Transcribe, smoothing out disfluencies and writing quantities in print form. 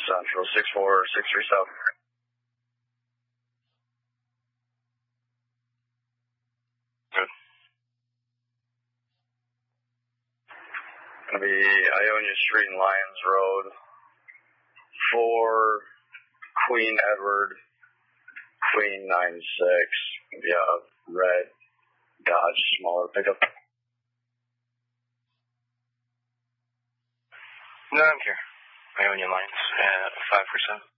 Central 64637. Good. Gonna be Ionia Street and Lyons Road. 4 Queen Edward, Queen 96. Yeah, red Dodge smaller pickup. No, I'm here. Ionia Lines at 5%.